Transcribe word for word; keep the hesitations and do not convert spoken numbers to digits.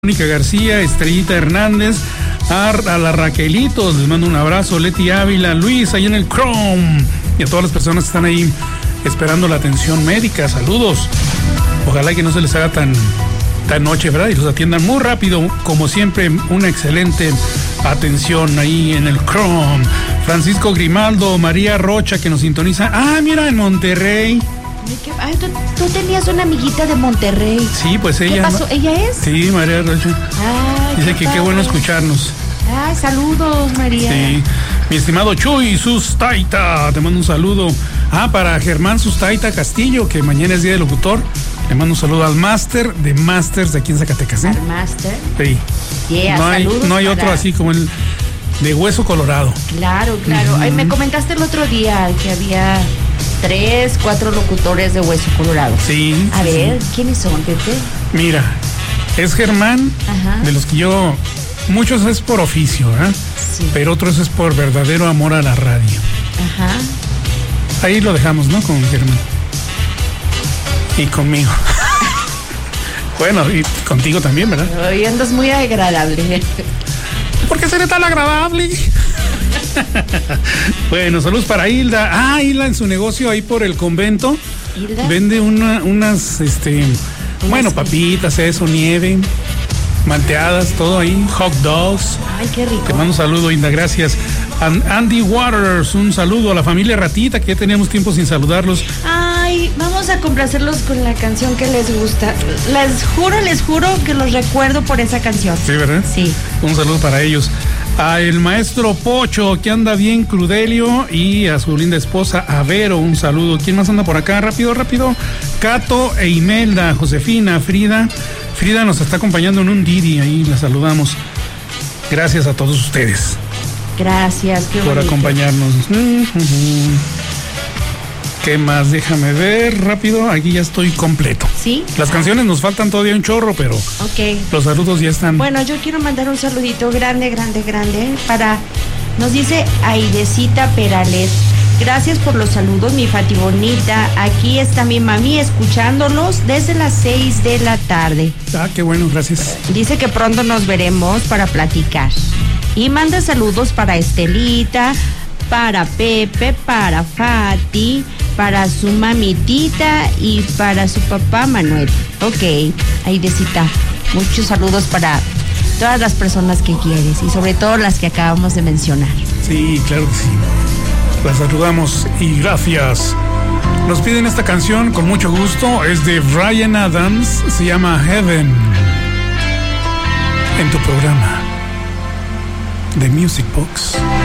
Mónica García, Estrellita Hernández, a, a la Raquelitos, les mando un abrazo, Leti Ávila, Luis, ahí en el Chrome, y a todas las personas que están ahí esperando la atención médica, saludos. Ojalá que no se les haga tan, tan noche, ¿verdad? Y los atiendan muy rápido, como siempre, una excelente atención ahí en el Chrome. Francisco Grimaldo, María Rocha, que nos sintoniza. Ah, mira, en Monterrey. Ay, ¿tú, tú tenías una amiguita de Monterrey. Sí, pues ella. ¿Qué pasó? ¿Ella es? Sí, María Rocha. Ay, dice que qué bueno escucharnos. Ay, saludos, María. Sí. Mi estimado Chuy Sustaita, te mando un saludo. Ah, para Germán Sustaita Castillo, que mañana es día del locutor. Le mando un saludo al máster de Masters de aquí en Zacatecas, ¿eh? ¿Al máster? Sí. Yeah, no hay, no hay para... otro así como el de Hueso Colorado. Claro, claro. Uh-huh. Ay, me comentaste el otro día que había tres, cuatro locutores de Hueso Colorado. Sí. A sí, ver, sí. ¿quiénes son, Pepe? Mira, es Germán, Ajá. de los que yo... Muchos es por oficio, ¿eh? Sí. Pero otros es por verdadero amor a la radio. Ajá. Ahí lo dejamos, ¿no? Con Germán. Y conmigo. Bueno, y contigo también, ¿verdad? Hoy andas muy agradable. ¿Por qué seré tan agradable? Bueno, saludos para Hilda. Ah, Hilda en su negocio ahí por el convento. ¿Hilda? Vende una, unas, este, bueno, papitas, eso, nieve, malteadas, todo ahí, hot dogs. Ay, qué rico. Te mando un saludo, Hilda, gracias. And Andy Waters, un saludo a la familia Ratita, que ya teníamos tiempo sin saludarlos. Ay, vamos a complacerlos con la canción que les gusta. Les juro, les juro que los recuerdo por esa canción. Sí, ¿verdad? Sí. Un saludo para ellos. A el maestro Pocho, que anda bien Crudelio, y a su linda esposa, a Vero, un saludo. ¿Quién más anda por acá? Rápido, rápido. Cato e Imelda, Josefina, Frida. Frida nos está acompañando en un Didi, ahí la saludamos. Gracias a todos ustedes. Gracias, qué por bonito. acompañarnos. ¿Qué más? Déjame ver rápido. Aquí ya estoy completo. ¿Sí? Las ah. canciones nos faltan todavía un chorro, pero okay. Los saludos ya están. Bueno, yo quiero mandar un saludito grande, grande, grande para, nos dice Aidecita Perales. Gracias por los saludos, mi Fati bonita. Aquí está mi mami escuchándolos desde las seis de la tarde. Ah, qué bueno, gracias. Dice que pronto nos veremos para platicar. Y manda saludos para Estelita, para Pepe, para Fati, para su mamitita y para su papá Manuel. Ok, Aidecita, muchos saludos para todas las personas que quieres y sobre todo las que acabamos de mencionar. Sí, claro que sí. Las saludamos y gracias. Nos piden esta canción con mucho gusto. Es de Bryan Adams, se llama Heaven. En tu programa The Music Box.